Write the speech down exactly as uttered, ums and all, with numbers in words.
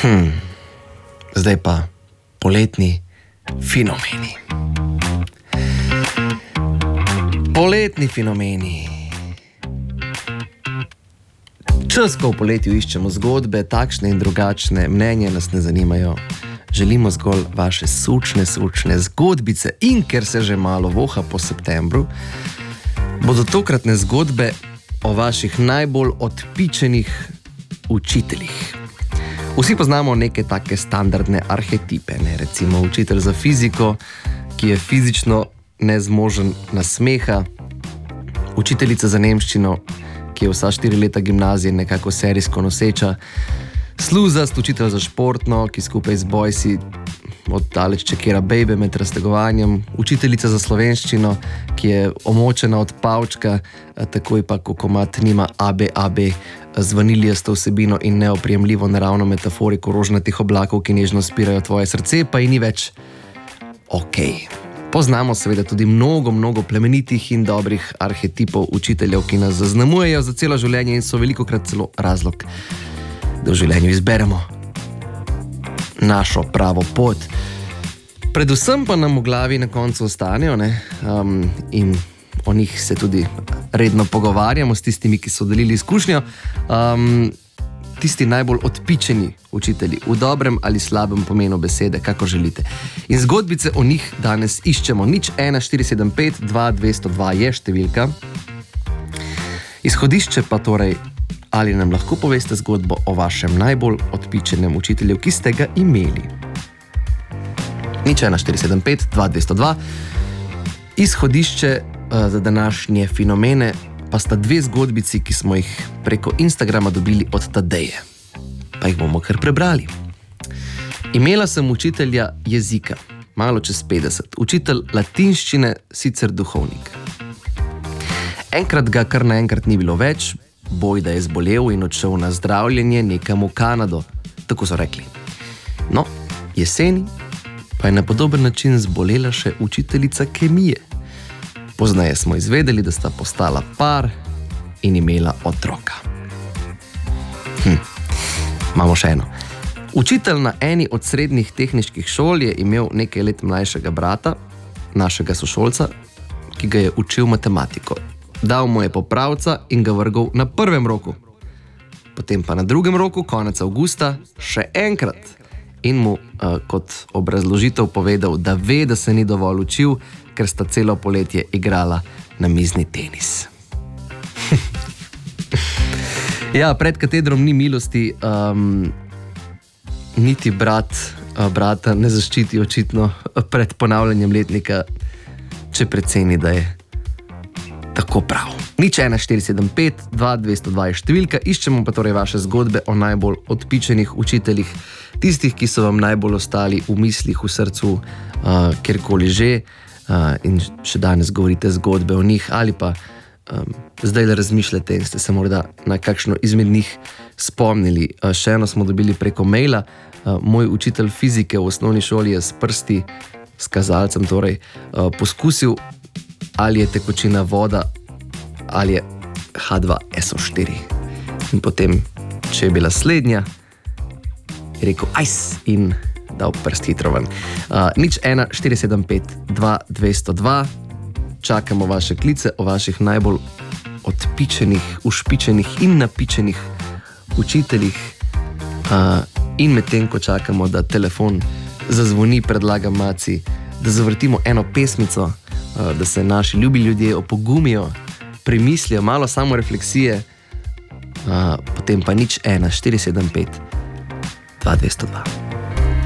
Hm, zdaj pa poletni fenomeni. Poletni fenomeni. Čas, ko v poletju iščemo zgodbe, takšne in drugačne, mnenje nas ne zanimajo. Želimo zgolj vaše sučne, sučne zgodbice in ker se že malo voha po septembru, bodo tokratne zgodbe o vaših najbolj odpičenih učiteljih. Vsi poznamo neke take standardne arhetipe, ne? Recimo učitelj za fiziko, ki je fizično nezmožen nasmeha, učiteljica za nemščino, ki je vsa štiri leta gimnazije nekako serijsko noseča, sluzast učitelj za športno, ki skupaj z bojsi oddaleč čekira bejbe med raztegovanjem, učiteljica za slovenščino, ki je omočena od pavčka, takoj pa kokomat nima A B A B, z vaniljasto vsebino in neoprijemljivo naravno metaforiko rožnatih oblakov, ki nežno spirajo tvoje srce, pa ji ni več ok. Poznamo seveda tudi mnogo, mnogo plemenitih in dobrih arhetipov učiteljev, ki nas zaznamujejo za celo življenje in so velikokrat celo razlog, da v življenju izberemo našo pravo pot. Predvsem pa nam v glavi na koncu ostanejo, ne? Um, in o njih se tudi redno pogovarjamo s tistimi, ki so delili izkušnjo. Um, tisti najbolj odpičeni učitelji, v dobrem ali slabem pomenu besede, kako želite. In zgodbice o njih danes iščemo. Nič ena štiri sedem pet dva dvesto dva je številka. Izhodišče pa torej, ali nam lahko poveste zgodbo o vašem najbolj odpičenem učitelju, ki ste ga imeli. Nič ena štiri sedem pet dva dvesto dva. Izhodišče uh, za današnje fenomene pa sta dve zgodbici, ki smo jih preko Instagrama dobili od Tadeje. Pa jih bomo kar prebrali. Imela sem učitelja jezika, malo čez petdeset, učitelj latinščine, sicer duhovnik. Enkrat ga kar naenkrat ni bilo več, bojda je zbolel in odšel na zdravljenje nekam v Kanado, tako so rekli. No, jeseni pa je na podoben način zbolela še učiteljica kemije. Pozneje smo izvedeli, da sta postala par in imela otroka. Hm, imamo še eno. Učitelj na eni od srednjih tehniških šol je imel nekaj let mlajšega brata, našega sošolca, ki ga je učil matematiko. Dal mu je popravca in ga vrgal na prvem roku. Potem pa na drugem roku, konec avgusta, še enkrat. In mu uh, kot obrazložitev povedal, da ve, da se ni dovolj učil, ker sta celo poletje igrala na mizni tenis. Ja, pred katedrom ni milosti, um, niti brat uh, brata ne zaščiti očitno pred ponavljanjem letnika, če preceni, da je tako prav. Nič ena štiri sedem pet dva dvesto dva je številka, iščemo pa torej vaše zgodbe o najbolj odpičenih učiteljih, tistih, ki so vam najbolj ostali v mislih, v srcu, uh, kjerkoli že, uh, in še danes govorite zgodbe o njih, ali pa um, zdaj le razmišljate in ste se morda na kakšno izmed njih spomnili. Uh, še eno smo dobili preko maila. Uh, moj učitelj fizike v osnovni šoli je s prsti, s kazalcem torej, uh, poskusil, ali je tekočina voda, ali je H dva S O štiri. In potem, če je bila slednja, je rekel ajs in dal prst hitro ven. Uh, nič ena štiri sedem pet dva dvesto dva. Čakamo vaše klice o vaših najbolj odpičenih, ušpičenih in napičenih učiteljih. Uh, in medtem, ko čakamo, da telefon zazvoni, predlagam Maci, da zavrtimo eno pesmico, da se naši ljubi ljudje opogumijo, premislijo, malo samorefleksije, potem pa nič ena štiri sedem pet dva dvesto dva.